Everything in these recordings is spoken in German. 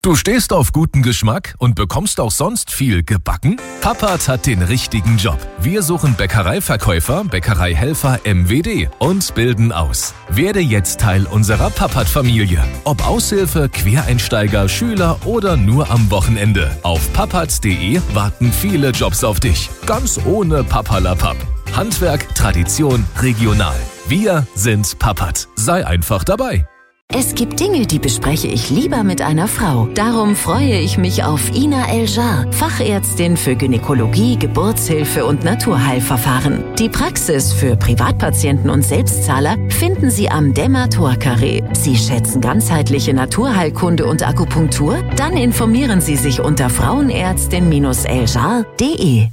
Du stehst auf guten Geschmack und bekommst auch sonst viel gebacken? Papert hat den richtigen Job. Wir suchen Bäckereiverkäufer, Bäckereihelfer MWD und bilden aus. Werde jetzt Teil unserer Papert-Familie. Ob Aushilfe, Quereinsteiger, Schüler oder nur am Wochenende. Auf papert.de warten viele Jobs auf dich. Ganz ohne Papperlapapp. Handwerk, Tradition, regional. Wir sind Papert. Sei einfach dabei. Es gibt Dinge, die bespreche ich lieber mit einer Frau. Darum freue ich mich auf Ina El-Jar, Fachärztin für Gynäkologie, Geburtshilfe und Naturheilverfahren. Die Praxis für Privatpatienten und Selbstzahler finden Sie am Demator-Carré. Sie schätzen ganzheitliche Naturheilkunde und Akupunktur? Dann informieren Sie sich unter frauenärztin-eljar.de.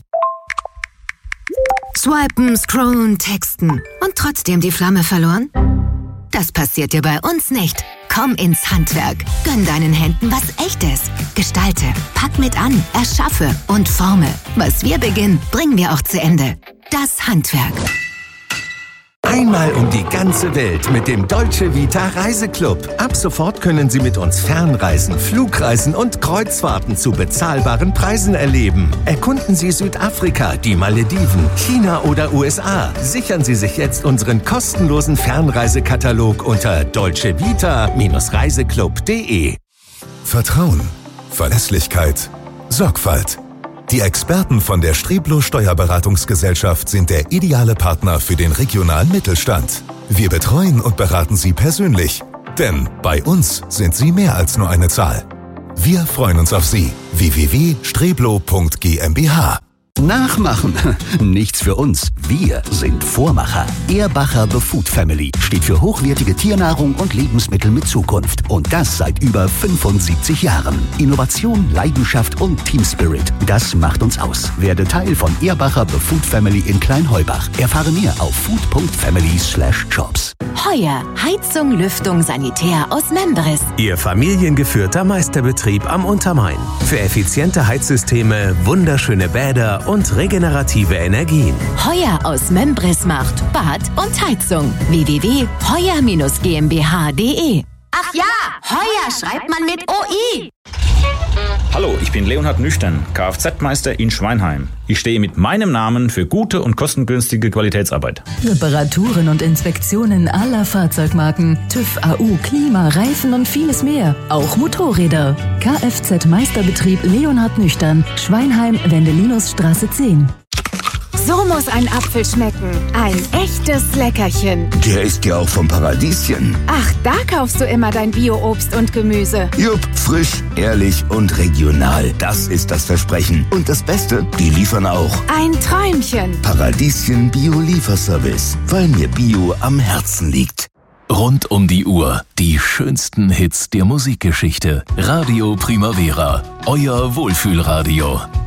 Swipen, scrollen, texten und trotzdem die Flamme verloren? Das passiert dir bei uns nicht. Komm ins Handwerk. Gönn deinen Händen was Echtes. Gestalte, pack mit an, erschaffe und forme. Was wir beginnen, bringen wir auch zu Ende. Das Handwerk. Einmal um die ganze Welt mit dem Dolce Vita Reiseclub. Ab sofort können Sie mit uns Fernreisen, Flugreisen und Kreuzfahrten zu bezahlbaren Preisen erleben. Erkunden Sie Südafrika, die Malediven, China oder USA. Sichern Sie sich jetzt unseren kostenlosen Fernreisekatalog unter dolcevita-reiseclub.de. Vertrauen, Verlässlichkeit, Sorgfalt. Die Experten von der Streblo Steuerberatungsgesellschaft sind der ideale Partner für den regionalen Mittelstand. Wir betreuen und beraten Sie persönlich, denn bei uns sind Sie mehr als nur eine Zahl. Wir freuen uns auf Sie. www.streblo.gmbh. Nachmachen. Nichts für uns. Wir sind Vormacher. Ehrbacher The Food Family steht für hochwertige Tiernahrung und Lebensmittel mit Zukunft. Und das seit über 75 Jahren. Innovation, Leidenschaft und Team Spirit. Das macht uns aus. Werde Teil von Ehrbacher The Food Family in Kleinheubach. Erfahre mehr auf food.family/shops. Heuer. Heizung, Lüftung, Sanitär aus Membris. Ihr familiengeführter Meisterbetrieb am Untermain. Für effiziente Heizsysteme, wunderschöne Bäder und regenerative Energien. Heuer aus Membris macht Bad und Heizung. www.heuer-gmbh.de. Ach ja, Heuer schreibt man mit OI. Hallo, ich bin Leonhard Nüchtern, Kfz-Meister in Schweinheim. Ich stehe mit meinem Namen für gute und kostengünstige Qualitätsarbeit. Reparaturen und Inspektionen aller Fahrzeugmarken, TÜV, AU, Klima, Reifen und vieles mehr. Auch Motorräder. Kfz-Meisterbetrieb Leonhard Nüchtern, Schweinheim, Wendelinusstraße 10. So muss ein Apfel schmecken. Ein echtes Leckerchen. Der ist ja auch vom Paradieschen. Ach, da kaufst du immer dein Bio-Obst und Gemüse. Jupp, frisch, ehrlich und regional. Das ist das Versprechen. Und das Beste, die liefern auch. Ein Träumchen. Paradieschen Bio-Lieferservice, weil mir Bio am Herzen liegt. Rund um die Uhr die schönsten Hits der Musikgeschichte. Radio Primavera, euer Wohlfühlradio.